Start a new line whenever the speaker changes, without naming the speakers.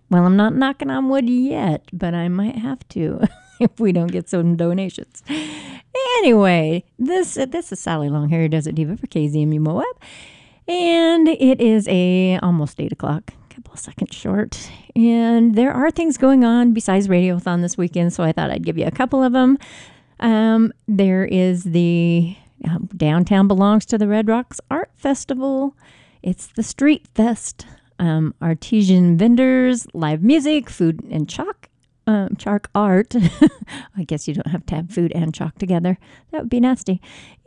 Well, I'm not knocking on wood yet, but I might have to if we don't get some donations. Anyway, this is Sally Longhair, Desert Diva for KZMU Moab, and it is almost 8 o'clock, a couple of seconds short, and there are things going on besides Radiothon this weekend, so I thought I'd give you a couple of them. There is the Downtown Belongs to the Red Rocks Art Festival. It's the Street Fest. Artesian vendors, live music, food and chalk art. I guess you don't have to have food and chalk together. That would be nasty.